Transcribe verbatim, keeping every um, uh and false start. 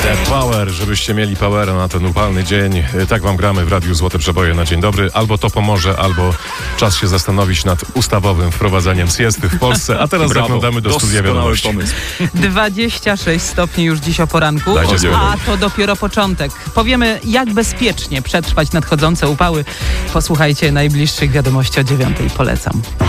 Power, żebyście mieli powera na ten upalny dzień. Tak wam gramy w Radiu Złote Przeboje na dzień dobry. Albo to pomoże, albo czas się zastanowić nad ustawowym wprowadzaniem siesty w Polsce. A teraz Brawo. zaglądamy do studia wiadomości. Pomysł. dwadzieścia sześć stopni już dziś o poranku, Dajcie a to dopiero początek. Powiemy, jak bezpiecznie przetrwać nadchodzące upały. Posłuchajcie najbliższych wiadomości o dziewiątej. Polecam.